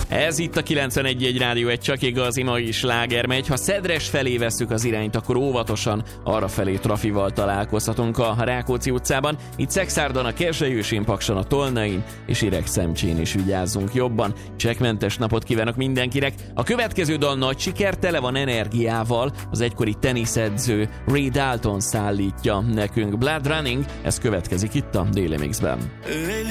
Ez itt a 91.1 Rádió, egy csak igazi mai sláger megy. Ha Szedres felé vesszük az irányt, akkor óvatosan arra felé trafival találkozhatunk a Rákóczi utcában. Itt Szexárdon, a Kerselyősén, Pakson, a Tolnain és Iregszemcsén is vigyázzunk jobban. Csekkmentes napot kívánok mindenkinek. A következő dal nagy siker, tele van energiával. Az egykori teniszedző Ray Dalton szállítja nekünk. Blood Running, ez következik itt a Daily Mixben.